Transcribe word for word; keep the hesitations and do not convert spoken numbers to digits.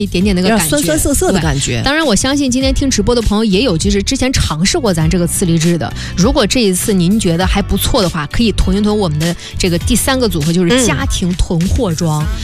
一点点那个感觉， 酸酸涩涩的感觉。 当然，我相信今天听直播的朋友也有，就是之前尝试过咱这个次力智的。如果这一次您觉得还不错的话，可以囤一囤我们的这个第三个组合，就是家庭囤货装。嗯